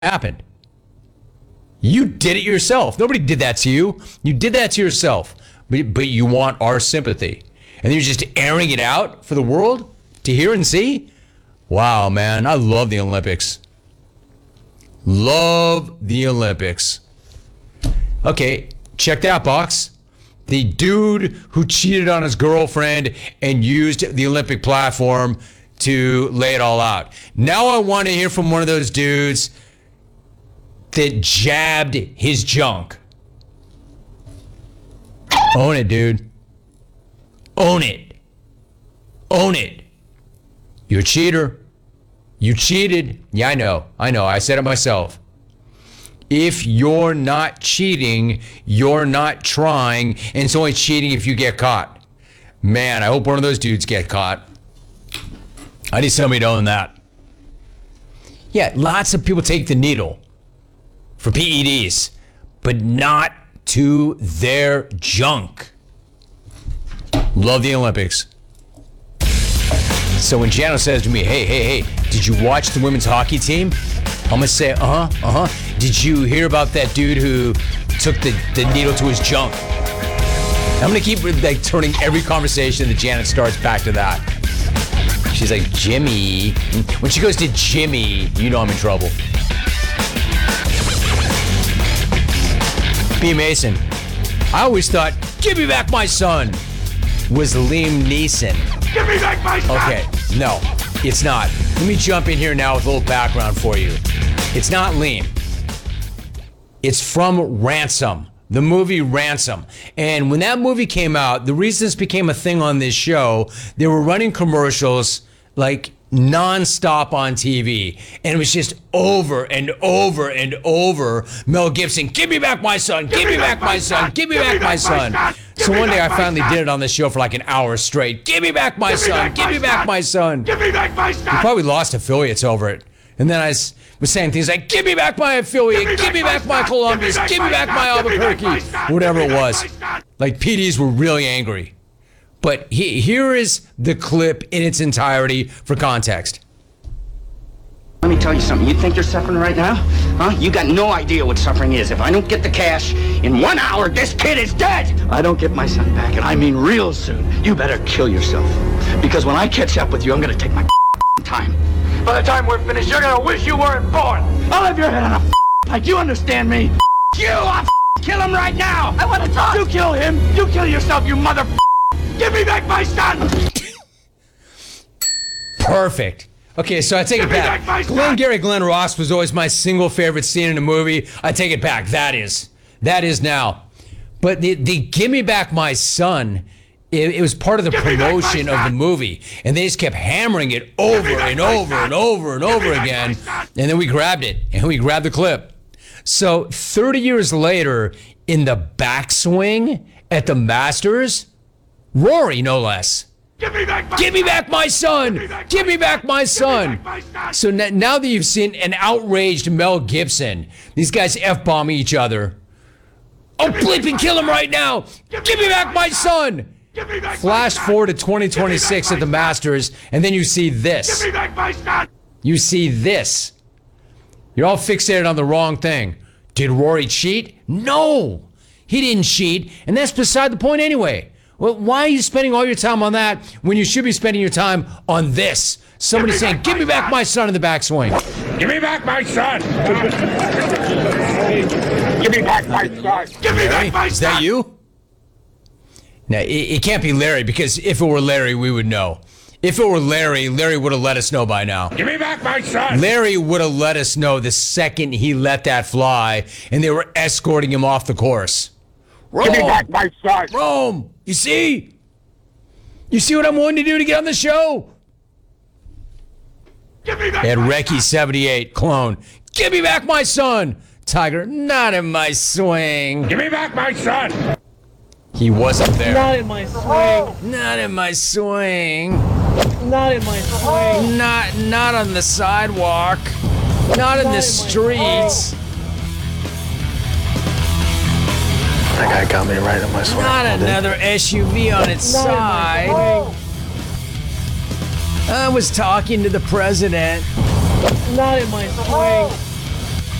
happened. You did it yourself. Nobody did that to you. You did that to yourself. But you want our sympathy. And you're just airing it out for the world to hear and see? Wow, man. I love the Olympics. Love the Olympics. Okay, check that box. The dude who cheated on his girlfriend and used the Olympic platform to lay it all out. Now I want to hear from one of those dudes that jabbed his junk. Own it, dude. Own it. Own it. You're a cheater. You cheated. Yeah, I know. I said it myself. If you're not cheating, you're not trying, and it's only cheating if you get caught. Man, I hope one of those dudes get caught. I need somebody to own that. Yeah, lots of people take the needle for PEDs, but not to their junk. Love the Olympics. So when Jano says to me, hey, did you watch the women's hockey team? I'm going to say, Did you hear about that dude who took the needle to his junk? I'm going to keep like turning every conversation that Janet starts back to that. She's like, Jimmy. When she goes to Jimmy, you know I'm in trouble. B. Mason. I always thought, give me back my son, was Liam Neeson. Give me back my son! Okay, no, it's not. Let me jump in here now with a little background for you. It's not Liam. It's from Ransom, the movie Ransom. And when that movie came out, the reason this became a thing on this show, they were running commercials like nonstop on TV. And it was just over and over and over. Mel Gibson, give me back my son, give me back my son, give me back my son. So one day I finally did it on the show for like an hour straight. Give me back my son, give me back my son. Give me back my son! We probably lost affiliates over it. And then I was saying things like, give me back my affiliate, give me back my Columbus, give me back my Albuquerque, whatever it was. Like, PDs were really angry. But here is the clip in its entirety for context. Let me tell you something. You think you're suffering right now? Huh? You got no idea what suffering is. If I don't get the cash, in 1 hour, this kid is dead! I don't get my son back, and I mean real soon. You better kill yourself. Because when I catch up with you, I'm gonna take my time. By the time we're finished, you're gonna wish you weren't born! I'll have your head on a pike, you understand me? You! I'll kill him right now! I wanna talk! You kill him! You kill yourself, you mother... Give me back my son! Perfect. Okay, so I take it back. Glenn Ross was always my single favorite scene in a movie. I take it back. That is now. But the Give Me Back My Son, it was part of the promotion of the movie. And they just kept hammering it over and over and over and over again. And then we grabbed it, and we grabbed the clip. So 30 years later, in the backswing at the Masters, Rory, no less. Give me back my Give me back my son! Give me back my son! So now that you've seen an outraged Mel Gibson, these guys F-bombing each other. Oh, bleeping kill him right now! Give me back my son! Flash forward to 2026 at the Masters, and then you see this. Give me back my son! You see this. You're all fixated on the wrong thing. Did Rory cheat? No! He didn't cheat, and that's beside the point anyway. Well, why are you spending all your time on that when you should be spending your time on this? Somebody saying, give me back my son in the backswing. Give me back my son! Give me back my son! Give me back my son! Is that you? Now, it can't be Larry, because if it were Larry, we would know. If it were Larry, Larry would have let us know by now. Give me back my son! Larry would have let us know the second he let that fly and they were escorting him off the course. Rome, Give me back my son! Rome, you see? You see what I'm willing to do to get on the show? Give me back And my Reki 78, clone. Give me back my son! Tiger, not in my swing. Give me back my son! He wasn't there. Not in my swing. Not in my swing. Not in my swing. Not on the sidewalk. Not in the streets. That guy got me right in my swing. Not another SUV on its side. I was talking to the president. Not in my swing.